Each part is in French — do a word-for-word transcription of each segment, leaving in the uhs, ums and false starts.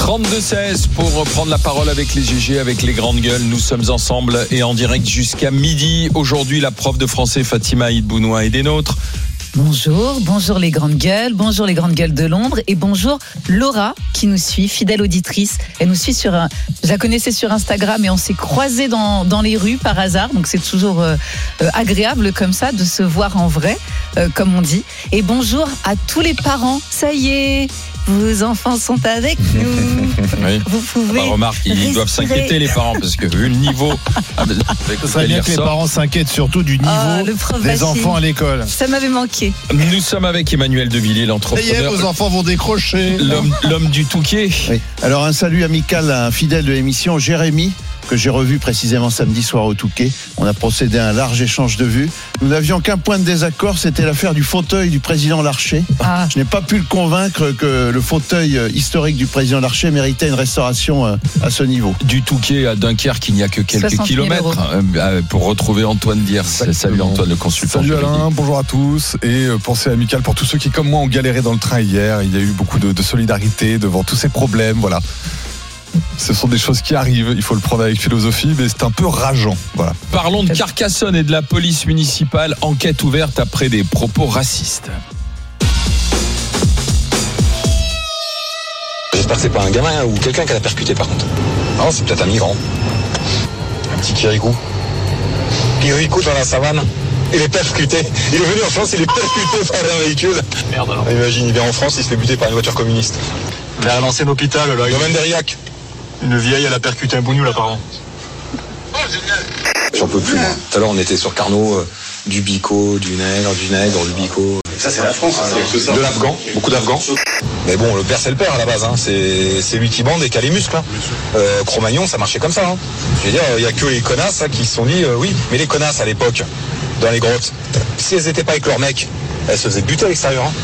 trente-deux seize pour prendre la parole avec les G G, avec les grandes gueules. Nous sommes ensemble et en direct jusqu'à midi. Aujourd'hui, la prof de français Fatima Hidbounoua est des nôtres. Bonjour, bonjour les grandes gueules, bonjour les grandes gueules de l'ombre et bonjour Laura qui nous suit, fidèle auditrice. Elle nous suit sur un, je la connaissais sur Instagram et on s'est croisés dans, dans les rues par hasard, donc c'est toujours euh, euh, agréable comme ça de se voir en vrai, euh, comme on dit. Et bonjour à tous les parents, ça y est, vos enfants sont avec nous. Oui. Vous pouvez. Bah, remarque, ils respirer. Doivent s'inquiéter les parents parce que vu le niveau. Ça serait bien que les parents s'inquiètent surtout du niveau oh, des enfants à l'école. Ça m'avait manqué. Nous sommes avec Emmanuel Devilliers, l'entrepreneur. Ça y est, vos enfants vont décrocher. L'homme, l'homme du Touquet. Oui. Alors un salut amical à un fidèle de l'émission, Jérémy, que j'ai revu précisément samedi soir au Touquet. On a procédé à un large échange de vues. Nous n'avions qu'un point de désaccord, c'était l'affaire du fauteuil du président Larcher. Ah. Je n'ai pas pu le convaincre que le fauteuil historique du président Larcher méritait une restauration à ce niveau. Du Touquet à Dunkerque, il n'y a que quelques kilomètres pour retrouver Antoine Diers. Salut Antoine, le consultant. Salut Alain, bonjour à tous et pensée amicale pour tous ceux qui, comme moi, ont galéré dans le train hier. Il y a eu beaucoup de, de solidarité devant tous ces problèmes, voilà. Ce sont des choses qui arrivent, il faut le prendre avec philosophie, mais c'est un peu rageant. Voilà. Parlons de Carcassonne et de la police municipale. Enquête ouverte après des propos racistes. J'espère que c'est pas un gamin ou quelqu'un qui l'a percuté par contre. Non, c'est peut-être un migrant. Un petit Kirikou. Kirikou dans la savane. Il est percuté. Il est venu en France, il est percuté par un véhicule. Merde alors. Imagine, il vient en France, il se fait buter par une voiture communiste. Vers l'ancien hôpital, là. Domaine d'Eriac. Une vieille, elle a percuté un bougnoul apparemment. Oh, génial. J'en peux plus, moi. Tout à l'heure, on était sur Carnot, euh, du bico, du nègre, du nègre, du bico. Ça, c'est la France, hein, de l'Afghan, beaucoup d'Afghans. Mais bon, le père, c'est le père à la base, hein. c'est, c'est lui qui bande et qui a les muscles. Hein. Euh, Cro-Magnon, ça marchait comme ça. Hein. Je veux dire, il n'y a que les connasses hein, qui se sont dit, euh, oui, mais les connasses à l'époque, dans les grottes, si elles n'étaient pas avec leur mec, elles se faisaient buter à l'extérieur. Hein.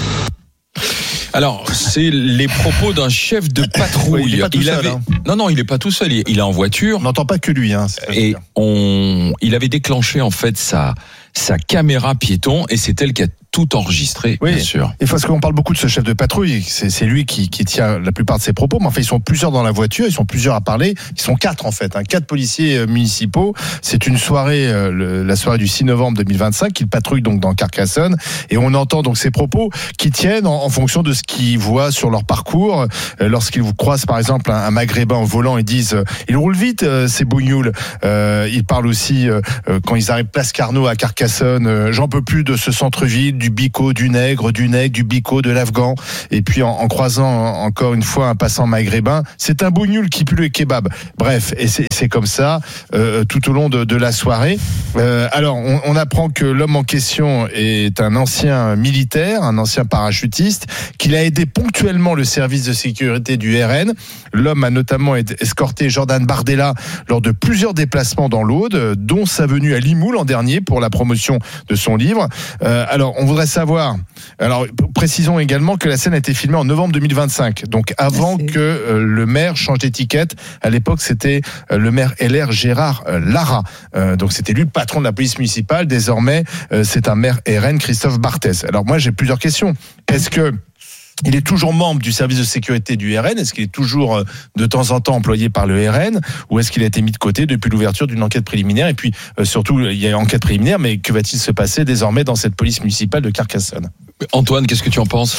Alors, c'est les propos d'un chef de patrouille. Oui, il est pas tout il seul, avait... hein. Non, non, il est pas tout seul. Il est en voiture. On n'entend pas que lui, hein. Et on, il avait déclenché en fait sa sa caméra piéton et c'est elle qui a tout enregistré, oui, bien sûr. Et parce qu'on parle beaucoup de ce chef de patrouille, c'est, c'est lui qui, qui tient la plupart de ses propos, mais en fait ils sont plusieurs dans la voiture, ils sont plusieurs à parler, ils sont quatre en fait, hein, quatre policiers municipaux. C'est une soirée, euh, le, la soirée du six novembre deux mille vingt-cinq, qu'ils patrouillent donc dans Carcassonne, et on entend donc ces propos qui tiennent en, en fonction de ce qu'ils voient sur leur parcours. Euh, lorsqu'ils vous croisent par exemple un, un maghrébin au volant, ils disent euh, ils roulent vite euh, ces bougnoules. Euh, ils parlent aussi euh, euh, quand ils arrivent place Carnot à Carcassonne, euh, j'en peux plus de ce centre-ville, du bico, du nègre, du nègre, du bico, de l'afghan. Et puis en, en croisant encore une fois un passant maghrébin, c'est un bougnoul qui pue le kebab. Bref, et c'est, c'est comme ça euh, tout au long de, de la soirée. Euh, alors, on, on apprend que l'homme en question est un ancien militaire, un ancien parachutiste, qu'il a aidé ponctuellement le service de sécurité du R N. L'homme a notamment escorté Jordan Bardella lors de plusieurs déplacements dans l'Aude, dont sa venue à Limoux l'an dernier pour la promotion de son livre. Euh, alors, on voudrait savoir, alors précisons également que la scène a été filmée en novembre deux mille vingt-cinq, donc avant Merci. que euh, le maire change d'étiquette. À l'époque, c'était euh, le maire L R Gérard euh, Lara. Euh, donc c'était lui le patron de la police municipale. Désormais, euh, c'est un maire R N, Christophe Barthès. Alors moi, j'ai plusieurs questions. Est-ce que il est toujours membre du service de sécurité du R N? Est-ce qu'il est toujours euh, de temps en temps employé par le R N? Ou est-ce qu'il a été mis de côté depuis l'ouverture d'une enquête préliminaire? Et puis euh, surtout, il y a une enquête préliminaire, mais que va-t-il se passer désormais dans cette police municipale de Carcassonne? Antoine, qu'est-ce que tu en penses?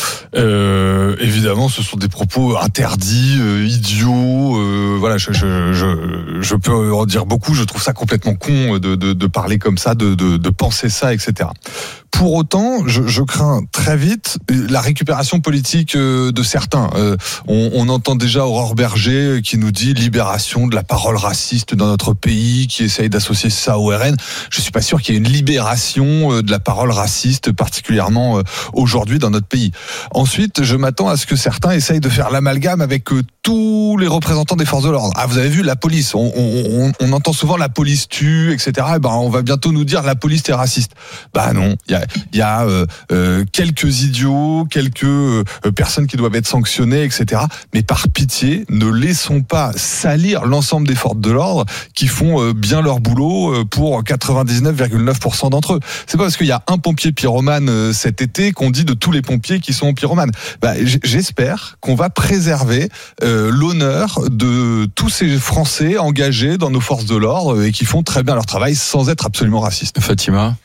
euh, Évidemment, ce sont des propos interdits, euh, idiots. Euh, voilà, je, je, je, je peux en dire beaucoup. Je trouve ça complètement con de, de, de parler comme ça, de, de, de penser ça, et cetera. Pour autant, je, je crains très vite la récupération politique de certains. Euh, on, on entend déjà Aurore Berger qui nous dit libération de la parole raciste dans notre pays, qui essaye d'associer ça au R N. Je suis pas sûr qu'il y ait une libération de la parole raciste, particulièrement aujourd'hui dans notre pays. Ensuite, je m'attends à ce que certains essayent de faire l'amalgame avec tous les représentants des forces de l'ordre. Ah, vous avez vu la police, on, on, on entend souvent la police tue, et cetera. Et ben, on va bientôt nous dire la police est raciste. Bah non, il y a, il y a euh, euh, quelques idiots, quelques euh, personnes qui doivent être sanctionnées, et cetera. Mais par pitié, ne laissons pas salir l'ensemble des forces de l'ordre qui font euh, bien leur boulot euh, pour quatre-vingt-dix-neuf virgule neuf pour cent d'entre eux. C'est pas parce qu'il y a un pompier pyromane euh, cet été qu'on dit de tous les pompiers qui sont pyromanes. Bah, j'espère qu'on va préserver euh, l'honneur l'honneur de tous ces Français engagés dans nos forces de l'ordre et qui font très bien leur travail sans être absolument racistes. Fatima.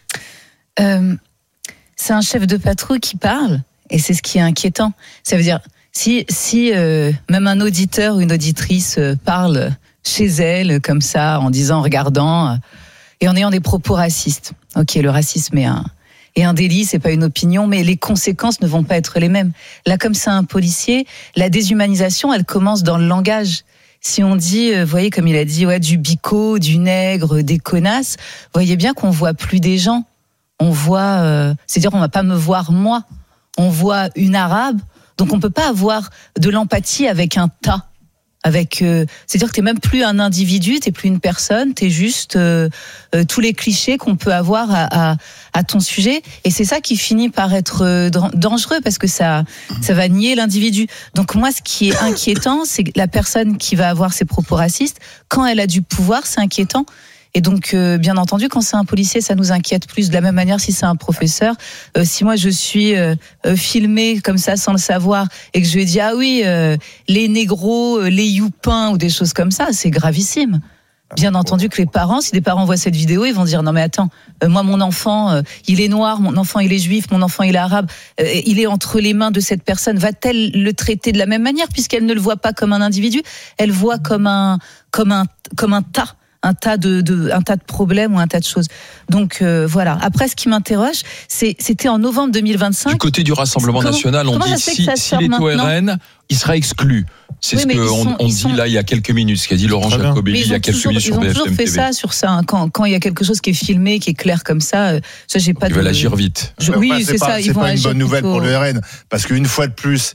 Euh, c'est un chef de patrouille qui parle, et c'est ce qui est inquiétant. Ça veut dire, si, si euh, même un auditeur ou une auditrice euh, parle chez elle comme ça, en disant, en regardant, euh, et en ayant des propos racistes. Ok, le racisme est un, est un délit, c'est pas une opinion, mais les conséquences ne vont pas être les mêmes. Là, comme c'est un policier, la déshumanisation, elle commence dans le langage. Si on dit, vous voyez, comme il a dit, ouais, du bico, du nègre, des connasses, vous voyez bien qu'on voit plus des gens. On voit, euh, c'est-à-dire on va pas me voir moi. On voit une arabe, donc on peut pas avoir de l'empathie avec un tas. Avec, euh, c'est-à-dire que t'es même plus un individu, t'es plus une personne, t'es juste euh, euh, tous les clichés qu'on peut avoir à, à, à ton sujet, et c'est ça qui finit par être euh, dangereux parce que ça, ça va nier l'individu. Donc moi, ce qui est inquiétant, c'est que la personne qui va avoir ses propos racistes, quand elle a du pouvoir, c'est inquiétant. Et donc, euh, bien entendu, quand c'est un policier, ça nous inquiète plus. De la même manière, si c'est un professeur, euh, si moi je suis euh, euh, filmé comme ça sans le savoir et que je lui dis ah oui, euh, les négros, euh, les youpins ou des choses comme ça, c'est gravissime. Bien entendu que les parents, si des parents voient cette vidéo, ils vont dire non mais attends, euh, moi mon enfant, euh, il est noir, mon enfant il est juif, mon enfant il est arabe, euh, il est entre les mains de cette personne. Va-t-elle le traiter de la même manière puisqu'elle ne le voit pas comme un individu, elle voit comme un comme un comme un tas. un tas de, de un tas de problèmes ou un tas de choses. Donc euh, voilà. Après, ce qui m'interroge, c'est c'était en novembre deux mille vingt-cinq. Du côté du Rassemblement comment, national, on dit si, s'il est au R N, il sera exclu. C'est oui, ce qu'on on dit sont... là il y a quelques minutes, ce qu'a dit Laurent Jacobelli il y a quelques toujours, minutes sur B F M T V. Ils ont toujours fait ça sur ça. Hein. Quand quand il y a quelque chose qui est filmé, qui est clair comme ça, ça j'ai pas. Ils de... veulent agir vite. Je... Oui, c'est, c'est pas, ça. C'est ils vont pas une bonne nouvelle plutôt... pour le R N, parce qu'une fois de plus.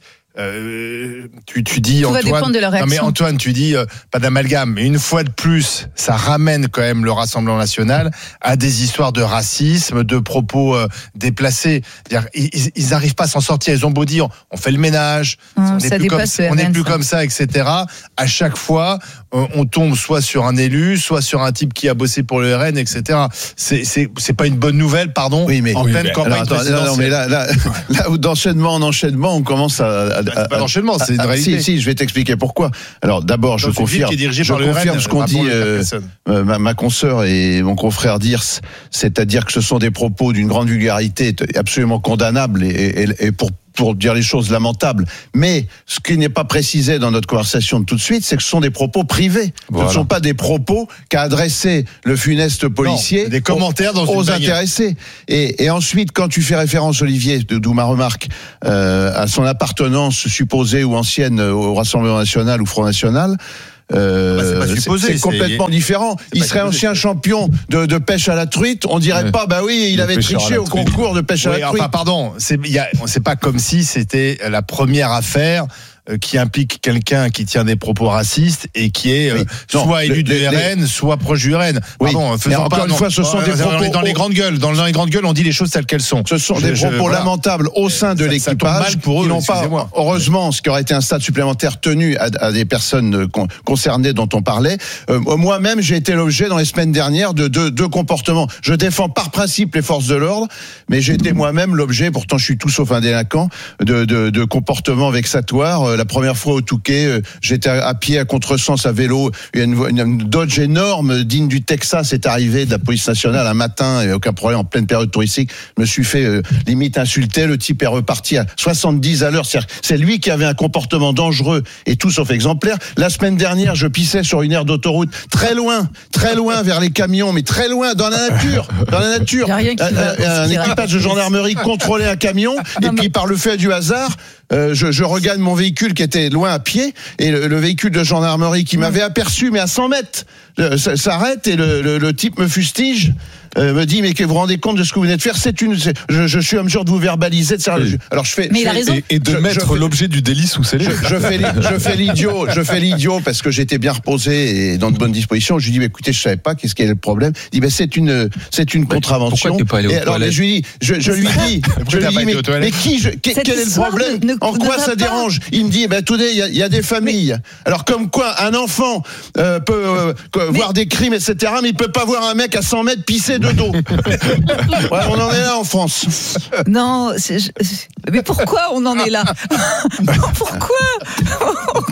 Euh, tu, tu dis Tout Antoine, va dépendre de leur réaction. Non mais Antoine, tu dis euh, pas d'amalgame, mais une fois de plus, ça ramène quand même le Rassemblement national à des histoires de racisme, de propos euh, déplacés. Ils, ils, ils arrivent pas à s'en sortir. Ils ont beau dire, on fait le ménage, hum, on ça n'est plus, comme, on est plus ça. comme ça, et cetera. À chaque fois, on, on tombe soit sur un élu, soit sur un type qui a bossé pour le R N, et cetera. C'est, c'est, c'est pas une bonne nouvelle, pardon. Oui, mais en oui, pleine mais, campagne alors, attends, non, mais là, là, là où d'enchaînement en enchaînement, on commence à, à c'est pas d'enchaînement, c'est une ah, réalité. Si, si, je vais t'expliquer pourquoi. Alors d'abord, je confirme, je confirme ce qu'ont dit euh, ma, ma consoeur et mon confrère Dirs, c'est-à-dire que ce sont des propos d'une grande vulgarité absolument condamnables et, et, et pour pour dire les choses lamentables. Mais ce qui n'est pas précisé dans notre conversation de tout de suite, c'est que ce sont des propos privés. Voilà. Ce ne sont pas des propos qu'a adressé le funeste policier non, des commentaires dans aux, aux intéressés. Et, et ensuite, quand tu fais référence, Olivier, d'où ma remarque, euh, à son appartenance supposée ou ancienne au Rassemblement national ou Front national, Euh, bah c'est, supposé, c'est, c'est complètement c'est... différent. C'est il serait ancien champion de, de pêche à la truite. On dirait ouais. pas, bah oui, il le avait triché au concours de pêche oui, à la truite. Enfin, pardon, c'est, y a, c'est pas comme si c'était la première affaire qui implique quelqu'un qui tient des propos racistes et qui est oui. euh, soit non, élu du R N, les... soit proche du R N. Pardon, oui. faisons encore pas, une non. fois, ce sont euh, des propos dans les grandes gueules. Dans les grandes gueules, on dit les choses telles qu'elles sont. Ce sont je, des propos je, voilà. lamentables au sein de ça, l'équipage ça pour eux, qui n'ont pas, heureusement, ce qui aurait été un stade supplémentaire tenu à, à des personnes con, concernées dont on parlait. Euh, moi-même, j'ai été l'objet dans les semaines dernières de deux de, de comportements. Je défends par principe les forces de l'ordre, mais j'ai été moi-même l'objet, pourtant je suis tout sauf un délinquant, de, de, de comportements vexatoires. La première fois au Touquet, j'étais à pied à contresens à vélo, il y a une, une, une Dodge énorme digne du Texas est arrivée de la police nationale un matin, il n'y a aucun problème, en pleine période touristique, je me suis fait euh, limite insulter, le type est reparti à soixante-dix à l'heure, c'est-à-dire, c'est lui qui avait un comportement dangereux et tout sauf exemplaire. La semaine dernière, je pissais sur une aire d'autoroute, très loin, très loin vers les camions, mais très loin, dans la nature, dans la nature, un, un, un équipage de gendarmerie contrôlait un camion, non, et puis mais... par le fait du hasard, Euh, je, je regagne mon véhicule qui était loin à pied et le, le véhicule de gendarmerie qui m'avait aperçu mais à cent mètres euh, s'arrête et le, le, le type me fustige, euh, me dit mais que vous vous rendez compte de ce que vous venez de faire, c'est une, c'est, je, je suis en mesure de vous verbaliser, oui. Alors je fais, mais je il a fais raison. Et, et de je, mettre je fais, l'objet du délit sous scellé. Je, je fais je fais l'idiot, je fais l'idiot parce que j'étais bien reposé et dans de bonnes dispositions. Je lui dis mais écoutez, je savais pas qu'est-ce qu'est le problème. Il dit ben c'est une c'est une mais contravention. Pourquoi t'es pas allé aux et alors je lui dis je, je lui dis je lui dis mais, mais qui je, quel, quel est le problème ne, en quoi ça dérange? Il me dit, ben, tout il y, y a des familles. Mais... Alors, comme quoi, un enfant euh, peut euh, mais... voir des crimes, et cetera, mais il peut pas voir un mec à cent mètres pisser de dos. Ouais, on en est là en France. Non, c'est, je... mais pourquoi on en est là? Pourquoi? Pourquoi?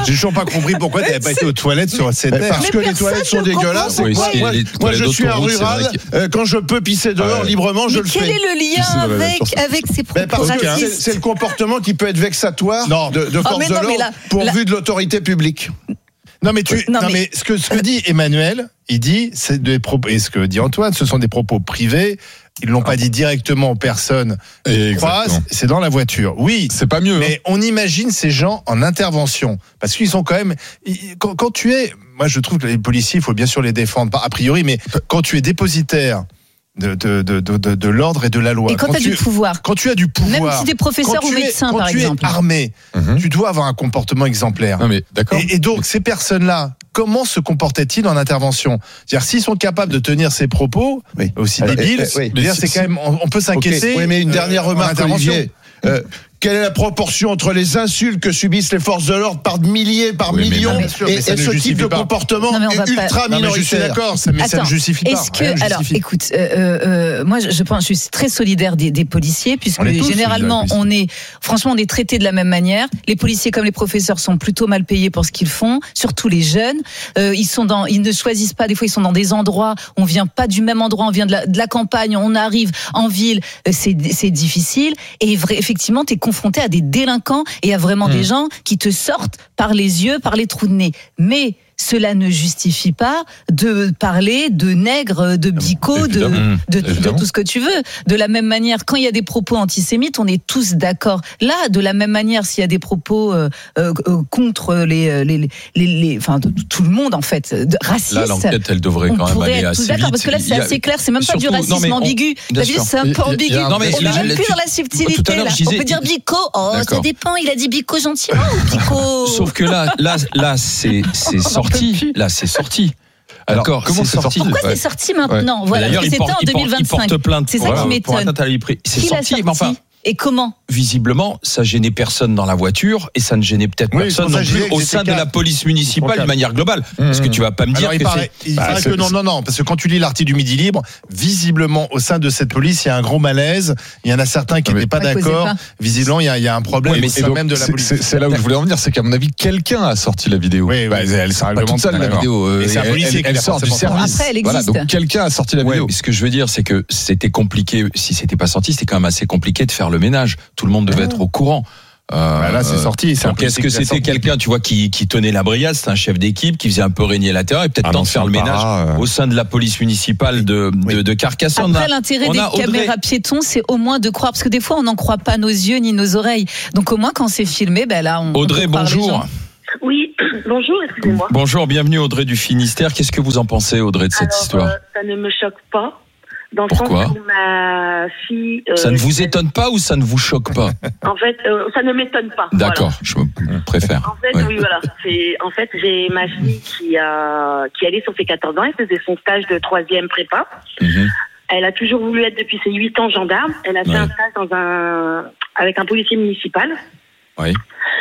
J'ai toujours pas compris pourquoi tu n'avais pas été aux toilettes sur cette Mais air. parce que les toilettes sont dégueulasses. Oui, moi, c'est moi, les moi, toilettes je suis un d'autoroute, c'est rural. vrai que- euh, Quand je peux pisser dehors Ouais. librement, je Mais le quel fais. est le Pisser lien dans la avec, nature. avec ces Mais propos parce que c'est, racistes? c'est le comportement qui peut être vexatoire Non. de, de Oh, force mais de non, mais l'ordre là- pourvu là- de l'autorité publique. Non mais tu, Non, non, mais- mais ce que ce que dit Emmanuel, il dit c'est des propos et ce que dit Antoine, ce sont des propos privés. Ils l'ont pas dit directement aux personnes qui croisent. Exactement. C'est dans la voiture. Oui. C'est pas mieux. Mais on imagine ces gens en intervention parce qu'ils sont quand même. ils- Quand, quand tu es, moi je trouve que les policiers, il faut bien sûr les défendre, pas a priori, mais quand tu es dépositaire de de de de, de, de l'ordre et de la loi, Et quand tu as tu, du pouvoir, quand tu as du pouvoir, même si tu es professeur quand ou tu es- médecin, quand par tu exemple. es armé, Mhm. tu dois avoir un comportement exemplaire. Non mais d'accord. Et, et donc, ces personnes-là, comment se comportaient-ils en intervention? C'est-à-dire, s'ils sont capables de tenir ces propos, Oui. aussi Euh, débiles, euh, oui. je veux dire, c'est quand même, on, on peut s'inquiéter. Ok. Oui, mais une euh, dernière en remarque, intervention. Olivier. Euh, quelle est la proportion entre les insultes que subissent les forces de l'ordre par milliers, par Oui, mais millions, non, bien sûr, et, mais ça et ne ce justifie type de pas. comportement Non, mais on va ultra pas- Non, mais je suis minoritaire? d'accord, ça, mais ça ne Attends, justifie pas. Est-ce que, Rien ne alors, justifie. écoute, euh, euh, moi, je, je pense, je suis très solidaire des, des policiers, puisque On est tous généralement, solidaires des on est, franchement, on est traités de la même manière. Les policiers, comme les professeurs, sont plutôt mal payés pour ce qu'ils font, surtout les jeunes. Euh, ils sont dans, ils ne choisissent pas. Des fois, ils sont dans des endroits. On vient pas du même endroit. On vient de la, de la campagne. On arrive en ville. Euh, c'est, c'est difficile. Et vrai, effectivement, t'es confronté à des délinquants et à vraiment Mmh. des gens qui te sortent par les yeux, par les trous de nez. Mais cela ne justifie pas de parler de nègres, de bicots, de, Évidemment. de, de Évidemment. tout ce que tu veux. De la même manière, quand il y a des propos antisémites, on est tous d'accord. Là, de la même manière, s'il y a des propos euh, euh, contre les, les, les, les, enfin, de- de tout le monde en fait, de, racistes. Là, l'enquête, elle devrait on quand même pourrait aller être assez tous d'accord vite. parce que là, Il c'est y a- assez clair. C'est même pas du surtout- racisme non, mais on- ambigu. bien T'as vu, sûr. c'est un Il y peu a- il y a- ambigu. non, mais on là, est même là, plus tu- dans la tout subtilité. à l'heure, Là. je disais- On peut dire bico. Oh, ça D'accord. dépend. Il a dit bico gentiment ou bico. Sauf que là, là, là, c'est, c'est sorti. Là, c'est sorti. Alors, D'accord, comment c'est sorti Pourquoi Ouais. c'est sorti maintenant? Voilà, D'ailleurs, parce il que porte, c'était en il porte- deux mille il porte vingt-cinq. plainte C'est ça pour, qui euh, pour m'étonne. atteinte à la vie privée. C'est Qui l'a sorti, mais enfin, sorti et comment? visiblement, ça gênait personne dans la voiture et ça ne gênait peut-être Oui, personne c'est pour ça non que je plus disais que au j'étais sein de la calme. police municipale de calme. manière globale. Parce que tu vas pas me dire Alors, il que paraît, c'est... il Bah, paraît c'est- que non, non, non, parce que quand tu lis l'article du Midi Libre, visiblement, au sein de cette police, il y a un gros malaise. Il y en a certains qui Ah, mais- n'étaient pas Ouais, causez d'accord. pas. Visiblement, il y a, il y a un problème Ouais, mais au c'est sein donc, même de la c'est- police. c'est c'est là où je voulais en venir, c'est qu'à mon avis, quelqu'un a sorti la vidéo. Oui, oui. Bah, elle, elle sort pas toute seule, la D'accord. vidéo. euh, Et c'est un elle- policier elle, qui elle l'a sort du forcément service. Après, elle Voilà, existe. donc quelqu'un a sorti la Ouais, vidéo. mais ce que je veux dire, c'est que c'était compliqué. Si c'était pas sorti, c'était quand même assez compliqué de faire le ménage. Tout le monde devait être au courant. Euh, Bah là, c'est sorti. C'est un Donc, est-ce policier que qui l'a c'était sorti. quelqu'un, tu vois, qui, qui tenait la brigade, c'était un chef d'équipe, qui faisait un peu régner la terreur et peut-être Un temps de faire le ancien ménage para, euh. au sein de la police municipale de, de, de Carcassonne. On a- Après, l'intérêt on des a Audrey- caméras piétons, c'est au moins de croire, parce que des fois, on n'en croit pas nos yeux ni nos oreilles. Donc, au moins, quand c'est filmé, ben là, on. Audrey, on peut croire les bonjour. gens. Oui, bonjour, excusez-moi. Bonjour, bienvenue Audrey du Finistère. Qu'est-ce que vous en pensez, Audrey, de cette Alors, histoire euh, ça ne me choque pas. Dans le Pourquoi sens où ma fille. euh, Ça ne vous étonne pas ou ça ne vous choque pas En fait, euh, ça ne m'étonne pas. D'accord, je me préfère. Voilà. En fait, Ouais. oui, voilà. C'est, en fait, j'ai ma fille qui a, qui allait sur ses quatorze ans, elle faisait son stage de troisième prépa. Mhm. Elle a toujours voulu être depuis ses huit ans gendarme. Elle a fait Ouais. un stage dans un, avec un policier municipal. Oui.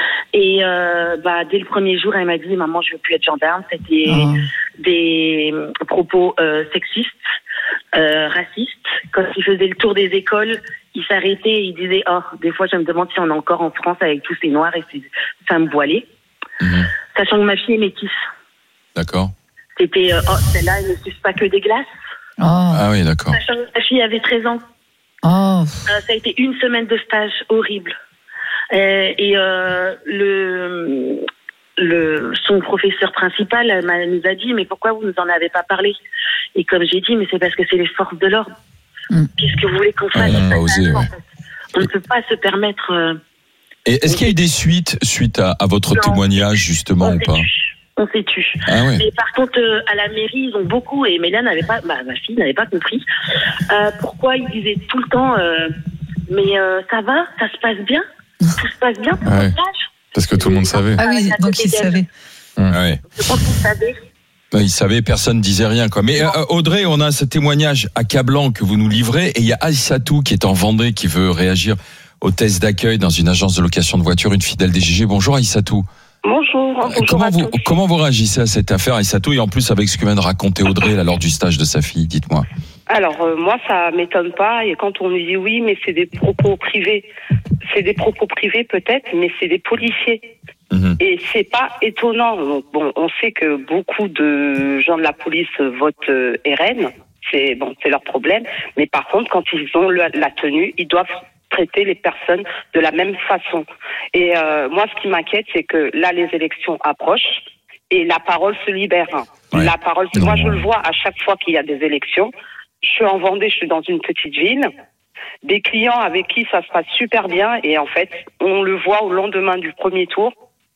Et euh, bah, dès le premier jour, elle m'a dit, maman, je veux plus être gendarme. C'était Oh. des propos euh, sexistes, euh, racistes. Quand il faisait le tour des écoles, il s'arrêtait et il disait, oh, des fois, je me demande si on est encore en France avec tous ces noirs et ces femmes voilées. Mhm. Sachant que ma fille est métisse. D'accord. C'était, euh, oh, celle-là, elle ne suce pas que des glaces. Oh. Ah oui, d'accord. Sachant que ma fille avait treize ans. Oh. Euh, ça a été une semaine de stage horrible. Euh, et euh, le, le, son professeur principal elle m'a, nous a dit, mais pourquoi vous nous en avez pas parlé? Et comme j'ai dit, mais c'est parce que c'est les forces de l'ordre. Mm. Qu'est-ce que vous voulez qu'on fasse? Ouais, on a osé, en ouais. fait. On ne peut pas se permettre... euh, Et est-ce qu'il y a eu des suites suite à, à votre Non. témoignage, justement, on ou s'est pas tu. On s'est tu. Ah ouais. Mais par contre, euh, à la mairie, ils ont beaucoup, et Mélia n'avait pas, bah, ma fille n'avait pas compris, euh, pourquoi ils disaient tout le temps, euh, mais euh, ça va, ça se passe bien, tout se passe bien pour Ouais. le stage. Parce que tout le monde savait. Ah oui, donc il savait. Ouais. Je pense qu'ils savaient. Ben, il savait, personne disait rien, quoi. Mais euh, Audrey, on a ce témoignage accablant que vous nous livrez, et il y a Aïssatou qui est en Vendée, qui veut réagir au test d'accueil dans une agence de location de voitures, une fidèle des G G. Bonjour Aïssatou. Bonjour, bonjour Comment à vous, tous. comment vous réagissez à cette affaire, Aïssatou, et en plus avec ce que vient de raconter Audrey là, lors du stage de sa fille, dites-moi. Alors, euh, moi, ça m'étonne pas. Et quand on me dit oui, mais c'est des propos privés, c'est des propos privés peut-être, mais c'est des policiers. Mmh. Et c'est pas étonnant. Donc, bon, on sait que beaucoup de gens de la police votent euh, R N. C'est bon, c'est leur problème. Mais par contre, quand ils ont le, la tenue, ils doivent traiter les personnes de la même façon. Et euh, moi, ce qui m'inquiète, c'est que là, les élections approchent et la parole se libère. Ouais. La parole, se... moi, je le vois à chaque fois qu'il y a des élections. Je suis en Vendée, je suis dans une petite ville. Des clients avec qui ça se passe super bien et en fait, on le voit au lendemain du premier tour.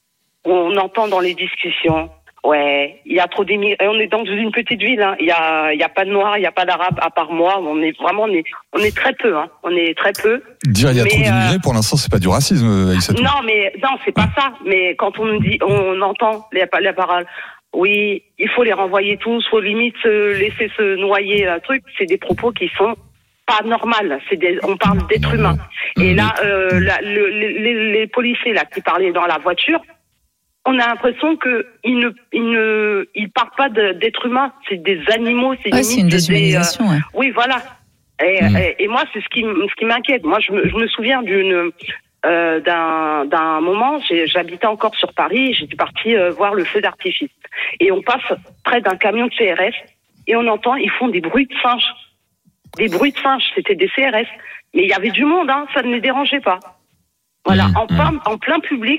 On entend dans les discussions, ouais, il y a trop d'immigrés. On est dans une petite ville, hein. Il y a, il y a pas de Noirs, il y a pas d'Arabes à part moi. On est vraiment, on est, on est très peu, hein. On est très peu. Dire il y a mais, trop d'immigrés, euh, pour l'instant, c'est pas du racisme, Aïssatou. Non, mais non, c'est pas ça. Mais quand on nous dit, on entend les, les paroles. Oui, il faut les renvoyer tous, faut limite se laisser se noyer, un truc. C'est des propos qui sont pas normales. C'est des, on parle d'êtres humains. Et là, euh, la, le, les, les policiers là qui parlaient dans la voiture. On a l'impression que ils ne, ils ne, ils parlent pas de, d'êtres humains, c'est des animaux, c'est, ouais, c'est une déshumanisation. Des, euh, ouais. Oui, voilà. Et, mmh. et, et moi, c'est ce qui, ce qui m'inquiète. Moi, je me, je me souviens d'une, euh, d'un, d'un moment, j'ai, j'habitais encore sur Paris, j'étais partie euh, voir le feu d'artifice, et on passe près d'un camion de C R S et on entend, ils font des bruits de singes, des bruits de singes. C'était des C R S, mais il y avait du monde, hein, ça ne les dérangeait pas. Voilà, mmh. en plein, en plein public.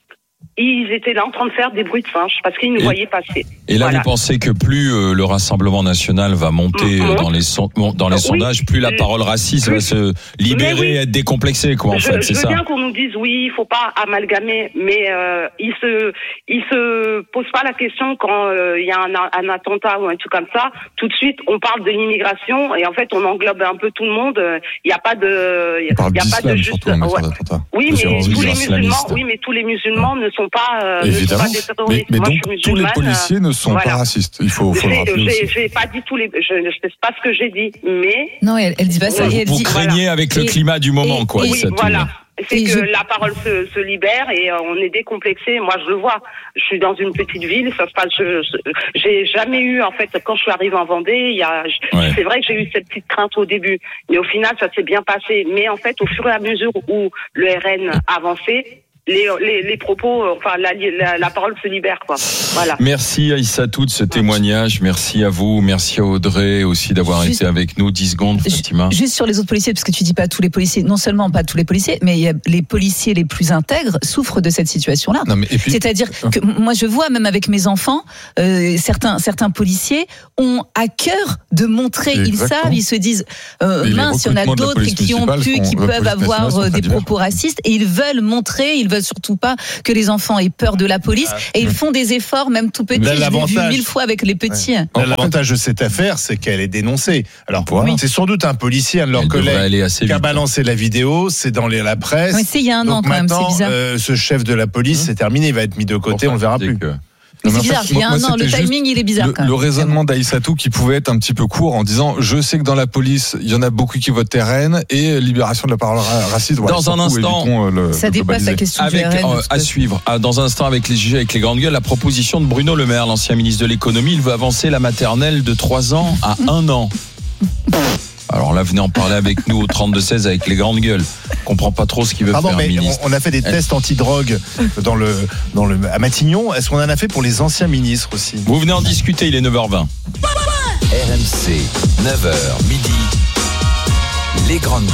Ils étaient là en train de faire des bruits de singes parce qu'ils nous et, voyaient passer. Et là, voilà. Vous pensez que plus euh, le Rassemblement national va monter mmh. dans les, son, dans les oui. sondages, plus la parole raciste oui. va se libérer oui. et être décomplexée, quoi, en je, fait, c'est je veux ça. bien qu'on nous dise oui, il faut pas amalgamer, mais euh, ils se, ils se posent pas la question quand il euh, y a un, un attentat ou un truc comme ça. Tout de suite, on parle de l'immigration et en fait, on englobe un peu tout le monde. Il y a pas de, il y a, y a pas de juste. Surtout, ouais. Oui, mais tous les musulmans, oui, mais tous les musulmans ne sont pas, euh, évidemment. Ne sont pas des mais, mais Moi, donc tous les policiers ne sont voilà. pas racistes. Il faut, faut le rappeler j'ai, aussi. j'ai pas dit tous les, je ne sais pas ce que j'ai dit, mais non, elle, elle dit pas ça. Vous, et elle vous dit, craignez voilà. avec le et, climat du moment, et, quoi. Oui, ça voilà. C'est et que je... la parole se, se libère et euh, on est décomplexé. Moi, je le vois. Je suis dans une petite ville, ça se passe. Je, je, j'ai jamais eu, en fait, quand je suis arrivée en Vendée, il y a. Ouais. C'est vrai que j'ai eu cette petite crainte au début, mais au final, ça s'est bien passé. Mais en fait, au fur et à mesure où le R N avançait. Les, les, les propos, enfin la, la, la parole se libère, quoi. Voilà. Merci Aïssatou de ce témoignage. Merci à vous, merci à Audrey aussi d'avoir juste, été avec nous. dix secondes, Fatima. Juste sur les autres policiers, parce que tu dis pas tous les policiers, non seulement pas tous les policiers, mais il y a les policiers les plus intègres souffrent de cette situation-là. Non, mais et puis, c'est-à-dire que moi je vois même avec mes enfants, euh, certains certains policiers ont à cœur de montrer, exactement. Ils savent, ils se disent euh, mince, il y en a d'autres qui ont pu, qui peuvent avoir des propos racistes et ils veulent montrer, ils veulent surtout pas que les enfants aient peur de la police et ils font des efforts même tout petits. Je l'ai vu mille fois avec les petits. Ouais. L'avantage de cette affaire, c'est qu'elle est dénoncée. Alors oui. C'est sans doute un policier, un de leurs Elle collègues qui a vite. balancé la vidéo, c'est dans les, la presse. Oui, c'est il y a un Donc an quand même, c'est bizarre. Euh, ce chef de la police, mmh. c'est terminé, il va être mis de côté, on le verra plus. Que... Mais c'est bizarre, il y a un an, le timing il est bizarre. Le, quand même. le raisonnement d'Aïssatou qui pouvait être un petit peu court en disant je sais que dans la police il y en a beaucoup qui votent R N et libération de la parole raciste. Dans voilà, un instant, le, ça dépasse la question avec, du R N. Euh, à suivre. Ah, dans un instant avec les jugés, avec les grandes gueules, la proposition de Bruno Le Maire, l'ancien ministre de l'économie, il veut avancer la maternelle de trois ans à un an. Alors là, venez en parler avec nous au trente-deux seize avec les grandes gueules. On comprend pas trop ce qu'il veut Pardon, faire, mais ministre. On a fait des tests antidrogue dans le, dans le, à Matignon. Est-ce qu'on en a fait pour les anciens ministres aussi? Vous venez en discuter, il est neuf heures vingt. R M C, neuf heures midi, les grandes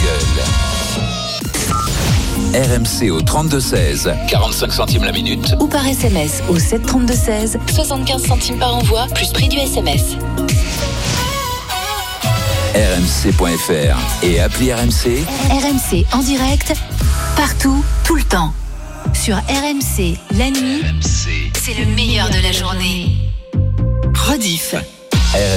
gueules. R M C au trente-deux seize, quarante-cinq centimes la minute. Ou par S M S au sept trente-deux seize, soixante-quinze centimes par envoi, plus prix du S M S. R M C point F R et appli R M C. R M C en direct, partout, tout le temps. Sur R M C, la nuit, c'est le meilleur de la journée. Rediff.